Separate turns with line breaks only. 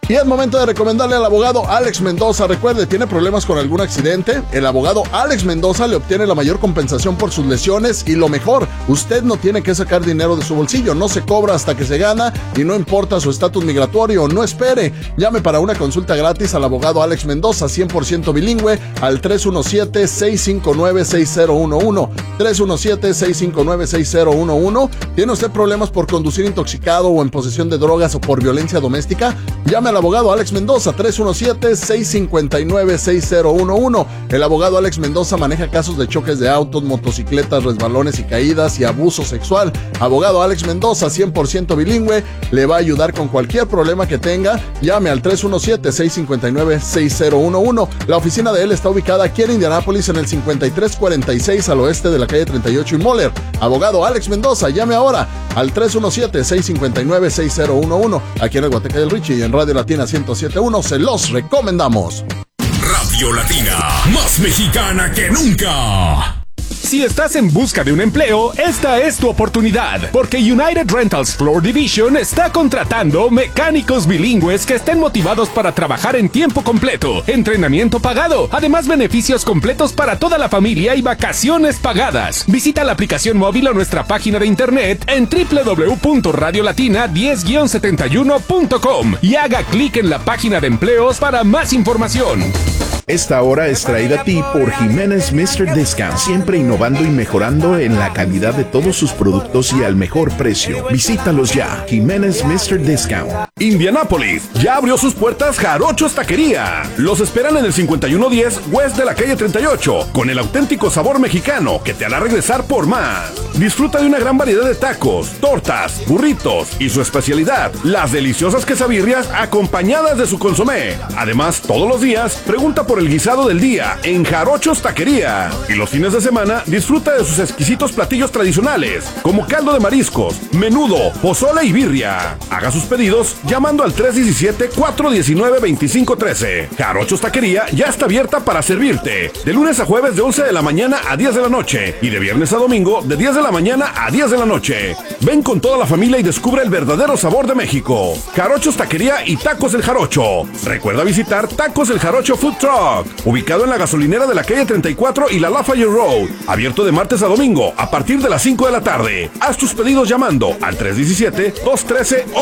Y es momento de recomendarle al abogado Alex Mendoza. Recuerde, ¿tiene problemas con algún accidente? El abogado Alex Mendoza le obtiene la mayor compensación por sus lesiones y lo mejor, usted no tiene que sacar dinero de su bolsillo, no se cobra hasta que se gana y no importa su estatus migratorio, no espere. Llame para una consulta gratis al abogado Alex Mendoza, 100% bilingüe, al 317-659-6011. 317-659-6011. ¿Tiene usted problemas por conducir intoxicado o en posesión de drogas o por violencia doméstica? Llame al abogado Alex Mendoza, 317-659-6011. El abogado Alex Mendoza maneja casos de choques de autos, motocicletas, resbalones y caídas y abuso sexual. Abogado Alex Mendoza, 100% bilingüe, le va a ayudar con cualquier problema que tenga. Llame al 317-659-6011. La oficina de él está ubicada aquí en Indianápolis, en el 5346 al oeste de la calle 38 y Moller. Abogado Alex Mendoza, llame ahora al 317-659-6011. Aquí en el Guateque del Richie y en Radio Latina 107.1 se los recomendamos.
Radio Latina, más mexicana que nunca.
Si estás en busca de un empleo, esta es tu oportunidad, porque United Rentals Floor Division está contratando mecánicos bilingües que estén motivados para trabajar en tiempo completo, entrenamiento pagado, además beneficios completos para toda la familia y vacaciones pagadas. Visita la aplicación móvil o nuestra página de internet en www.radiolatina10-71.com y haga clic en la página de empleos para más información.
Esta hora es traída a ti por Jiménez Mr. Discount, siempre innovando y mejorando en la calidad de todos sus productos y al mejor precio. Visítalos ya, Jiménez Mr. Discount.
Indianápolis, ya abrió sus puertas Jarochos Taquería. Los esperan en el 5110 West de la calle 38, con el auténtico sabor mexicano que te hará regresar por más. Disfruta de una gran variedad de tacos, tortas, burritos y su especialidad, las deliciosas quesabirrias acompañadas de su consomé. Además, todos los días, pregunta por el guisado del día en Jarochos Taquería. Y los fines de semana, disfruta de sus exquisitos platillos tradicionales, como caldo de mariscos, menudo, pozole y birria. Haga sus pedidos llamando al 317-419-2513. Jarochos Taquería ya está abierta para servirte de lunes a jueves de 11 de la mañana a 10 de la noche y de viernes a domingo de 10 de la mañana a 10 de la noche. Ven con toda la familia y descubre el verdadero sabor de México. Jarochos Taquería y Tacos El Jarocho. Recuerda visitar Tacos El Jarocho Food Truck, ubicado en la gasolinera de la calle 34 y la Lafayette Road, abierto de martes a domingo a partir de las 5 de la tarde. Haz tus pedidos llamando al 317-213